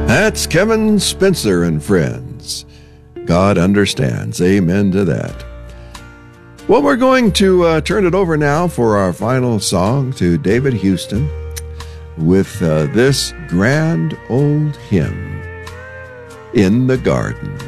That's Kevin Spencer and Friends. God understands. Amen to that. Well, we're going to turn it over now for our final song to David Houston with this grand old hymn, In the Garden.